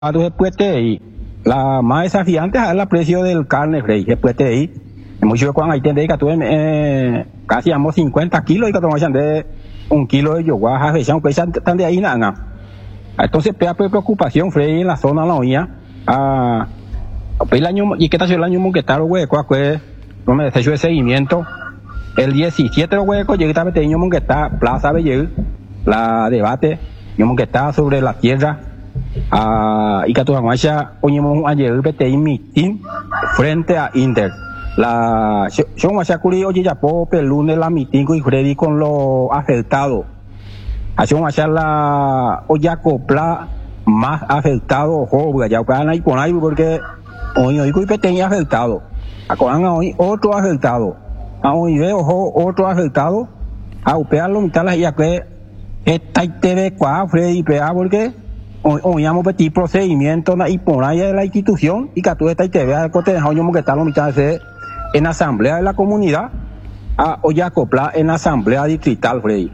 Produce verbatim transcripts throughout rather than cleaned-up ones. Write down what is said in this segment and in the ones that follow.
después de ahí, la más desafiante es el precio del carne, Frey. Después de ahí, mucho cuando hay tendré que tuve eh, casi amo cincuenta kilos y que tomamos de un kilo de yoga, jafe, ya un peso tan de ahí nada. Entonces, pega preocupación, Frey, en la zona de la oía. Ah, el año, y que está el año monquetaro, güey, cuál fue, no me deshecho de seguimiento. El diecisiete de hueco, llegué a Beteño Monquetá, Plaza Bellel, la debate, yo Monquetá sobre la tierra. Uh, y que tu aguacha oñemos ayer Beteño mitin frente a Inter. La yo me curi oye ya po lunes la mitin y Freddy con lo afectado. Así vamos a hacer la olla copla más afectado, joven, ya van ahí con ahí porque hoy hoy y Beteño afectado. Acordan hoy otro afectado. A hoy veo otro afectado. A upearlo mitad las ya que esta T V cuá Freddy pea porque hoy llamo petit procedimiento y por ahí de la institución y que tú esta T V al cote de que está la mitad de en asamblea de la comunidad a hoy acopla en asamblea distrital, Freddy.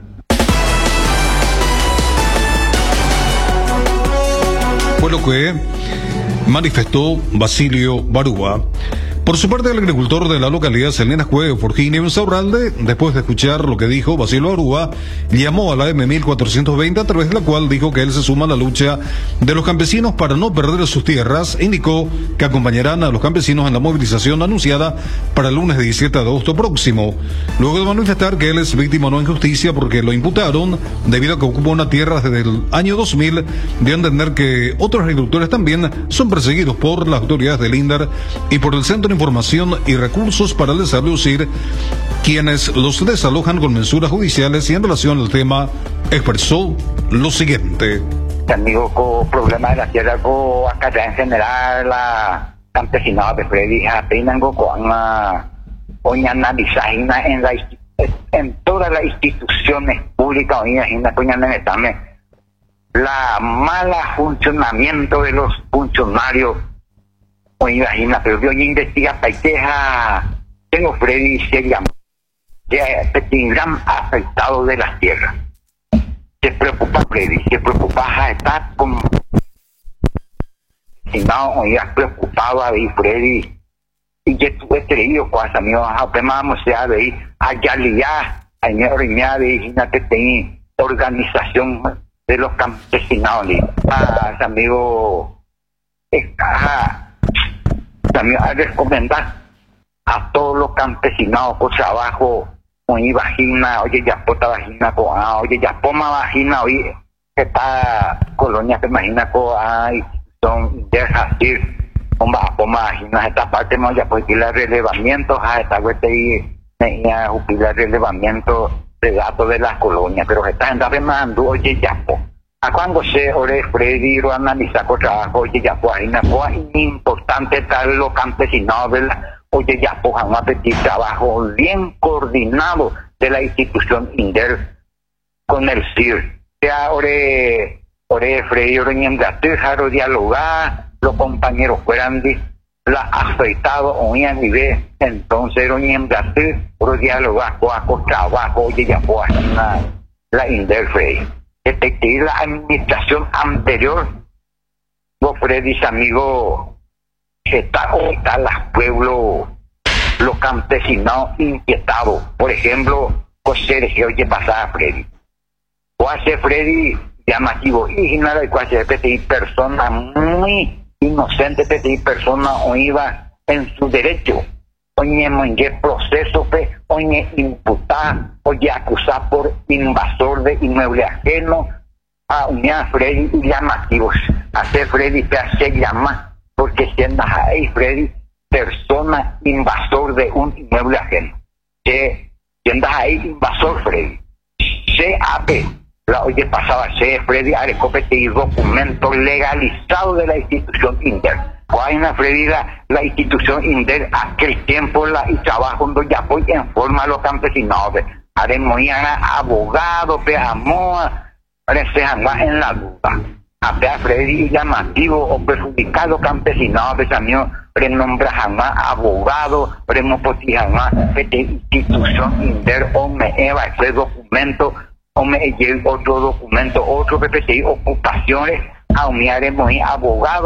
Fue lo que manifestó Basilio Barúa. Por su parte, el agricultor de la localidad Selena Cueve, Forginio Insaurralde, después de escuchar lo que dijo Basilio Barúa, llamó a la M mil cuatrocientos veinte, a través de la cual dijo que él se suma a la lucha de los campesinos para no perder sus tierras. Indicó que acompañarán a los campesinos en la movilización anunciada para el lunes diecisiete de agosto próximo. Luego de manifestar que él es víctima no de injusticia porque lo imputaron debido a que ocupó una tierra desde el año dos mil, de entender que otros agricultores también son perseguidos por las autoridades del INDER y por el Centro de Información y Recursos para Desalojar, quienes los desalojan con mensuras judiciales, y en relación al tema expresó lo siguiente. Amigo, con problema de la tierra, con acá en general, la campesinada de Freddy, apenas con una hoy analizar en la en todas las instituciones públicas, hoy en la mala funcionamiento de los funcionarios. Oye, imagina, pero yo investiga paiteja, tengo Freddy se llama, que gran afectado de las tierras. Se preocupa Freddy, se preocupa, está como, si no, oye, preocupado ahí Freddy, y yo tuve creído cosas, amigo, apenas se ha de ir, allá ya, hay mi oriña de imagínate, tengo organización de los campesinos, ah, amigo, está, también hay que recomendar a todos los campesinos con trabajo, oye, vagina, oye, ya pota vagina, con, ah, oye, ya poma vagina, oye, esta colonia que imagina con, ay, son de así, poma, poma vagina, esta parte, no, ya pues, la relevamiento, a esta vez y ya, el relevamiento de datos de las colonias, pero esta gente remando, oye, ya, pues. A cuando se ore Freddy lo analiza con trabajo, oye ya pues ahí no es importante estar los campesinos, ¿verdad? Oye ya pues un petit trabajo bien coordinado de la institución INDER con el C I R. Ya ore, ore Freddy ore en dialogar, los compañeros fueran la afectado hoy a nivel, entonces ore en ore dialogar con trabajo, oye ya pues la, la INDER Freddy. Detective la administración anterior, vos Freddy, amigo, está ahorita los pueblos, los campesinos inquietados. Por ejemplo, José Sergio, oye, pasaba Freddy. O hace Freddy llamativo, y nada, y cuase P persona muy inocente, P persona o iba en su derecho. Oye, oye, proceso, oye, imputar, oye, acusar por invasor de inmueble ajeno a unidad Freddy y llamativos. Hacer Freddy se hace llamar, porque siendo ahí Freddy, persona invasor de un inmueble ajeno. Que siendo ahí invasor Freddy. C A P, la oye pasaba C Freddy, arecopete y documento legalizado de la institución INDER. Guayna Freddy, la, la institución INDER, aquel tiempo la y trabajo donde ya voy en forma a los campesinos. Haremos ya abogado, peamos, parece jamás en la duda. A Freddy llamativo o perjudicado campesinos, también renombra jamás abogado, remopoti jamás institución INDER, o me eva ese documento, o me lleva otro documento, otro P P C I, ocupaciones, aumiaremos abogado